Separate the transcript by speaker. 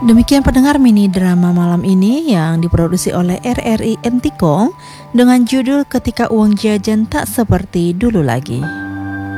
Speaker 1: Demikian pendengar mini drama malam ini yang diproduksi oleh RRI Entikong dengan judul Ketika Uang Jajan Tak Seperti Dulu Lagi.